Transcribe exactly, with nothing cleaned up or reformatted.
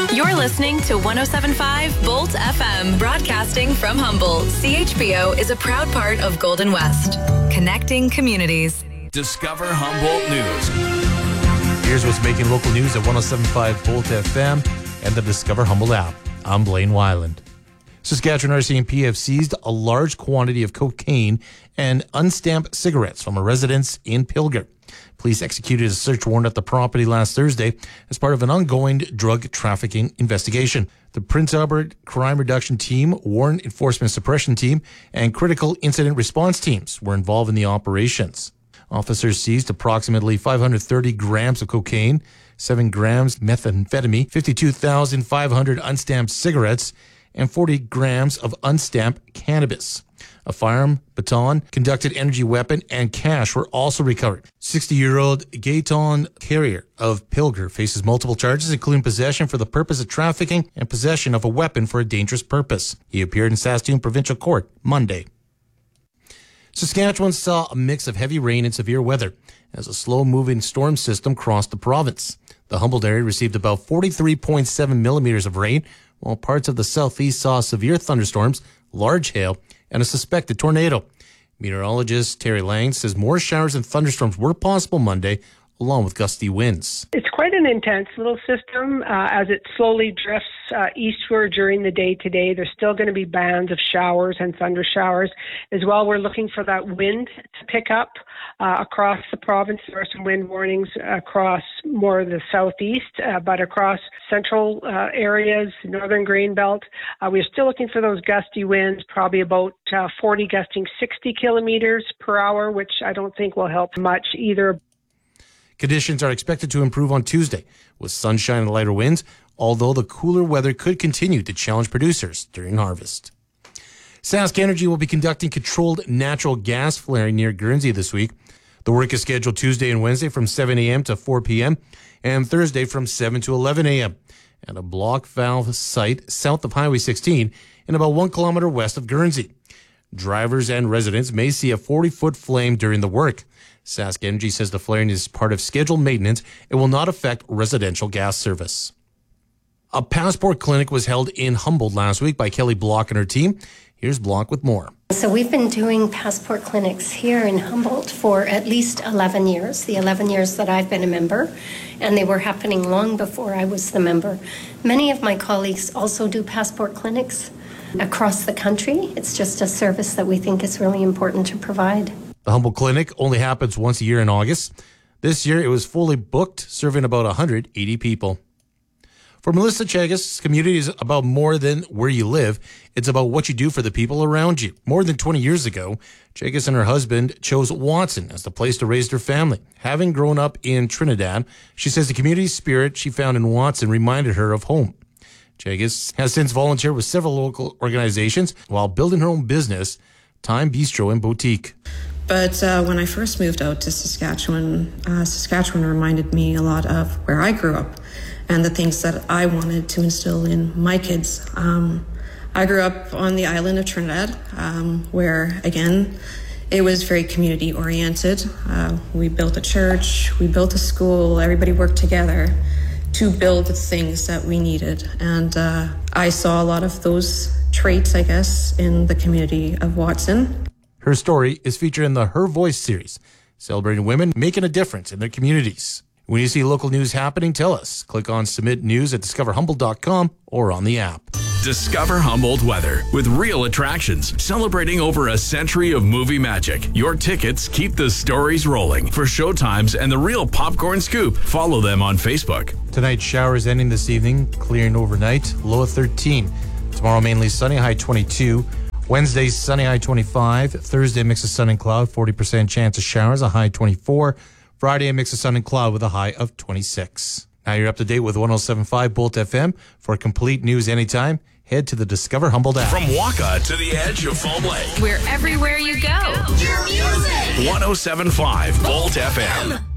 You're listening to one oh seven point five Bolt F M, broadcasting from Humboldt. C H B O is a proud part of Golden West, connecting communities. Discover Humboldt News. Here's what's making local news at one oh seven point five Bolt F M and the Discover Humboldt app. I'm Blaine Weiland. Saskatchewan R C M P have seized a large quantity of cocaine and unstamped cigarettes from a residence in Pilger. Police executed a search warrant at the property last Thursday as part of an ongoing drug trafficking investigation. The Prince Albert Crime Reduction Team, Warrant Enforcement Suppression Team, and Critical Incident Response Teams were involved in the operations. Officers seized approximately five hundred thirty grams of cocaine, seven grams methamphetamine, fifty-two thousand five hundred unstamped cigarettes, and forty grams of unstamped cannabis. A firearm, baton, conducted energy weapon, and cash were also recovered. sixty-year-old Gaetan Carrier of Pilger faces multiple charges, including possession for the purpose of trafficking and possession of a weapon for a dangerous purpose. He appeared in Saskatoon Provincial Court Monday. Saskatchewan saw a mix of heavy rain and severe weather as a slow-moving storm system crossed the province. The Humboldt area received about forty-three point seven millimeters of rain, while parts of the southeast saw severe thunderstorms, large hail, and a suspected tornado. Meteorologist Terry Lang says more showers and thunderstorms were possible Monday, along with gusty winds. It's quite an intense little system uh, as it slowly drifts uh, eastward during the day today. There's still going to be bands of showers and thunder showers. As well, we're looking for that wind to pick up uh, across the province. There are some wind warnings across more of the southeast, uh, but across central uh, areas, northern grain belt, uh, we're still looking for those gusty winds, probably about uh, forty gusting sixty kilometers per hour, which I don't think will help much either. Conditions are expected to improve on Tuesday with sunshine and lighter winds, although the cooler weather could continue to challenge producers during harvest. Sask Energy will be conducting controlled natural gas flaring near Guernsey this week. The work is scheduled Tuesday and Wednesday from seven a.m. to four p.m. and Thursday from seven to eleven a.m. at a block valve site south of Highway sixteen and about one kilometer west of Guernsey. Drivers and residents may see a forty-foot flame during the work. Sask Energy says the flaring is part of scheduled maintenance and will not affect residential gas service. A passport clinic was held in Humboldt last week by Kelly Block and her team. Here's Block with more. So we've been doing passport clinics here in Humboldt for at least eleven years, the eleven years that I've been a member, and they were happening long before I was the member. Many of my colleagues also do passport clinics across the country. It's just a service that we think is really important to provide. The Humboldt Clinic only happens once a year in August. This year, it was fully booked, serving about one hundred eighty people. For Melissa Chagas, community is about more than where you live. It's about what you do for the people around you. More than twenty years ago, Chagas and her husband chose Watson as the place to raise their family. Having grown up in Trinidad, she says the community spirit she found in Watson reminded her of home. Chagas has since volunteered with several local organizations while building her own business, Time Bistro and Boutique. But uh, when I first moved out to Saskatchewan, uh, Saskatchewan reminded me a lot of where I grew up and the things that I wanted to instill in my kids. Um, I grew up on the island of Trinidad, um, where, again, it was very community-oriented. Uh, we built a church, we built a school, everybody worked together to build the things that we needed. And uh, I saw a lot of those traits, I guess, in the community of Watson. Her story is featured in the Her Voice series, celebrating women making a difference in their communities. When you see local news happening, tell us. Click on Submit News at discover humboldt dot com or on the app. Discover Humboldt weather with real attractions, celebrating over a century of movie magic. Your tickets keep the stories rolling. For showtimes and the real popcorn scoop, follow them on Facebook. Tonight, showers ending this evening, clearing overnight, low of thirteen. Tomorrow, mainly sunny, high twenty-two. Wednesday, sunny, high twenty-five. Thursday, mix of sun and cloud, forty percent chance of showers, a high twenty-four. Friday, a mix of sun and cloud with a high of twenty-six. Now you're up to date with one oh seven point five Bolt F M. For complete news anytime, head to the Discover Humboldt app. From Waka to the edge of Foam Lake. We're everywhere you go. Your music. one oh seven point five Bolt F M.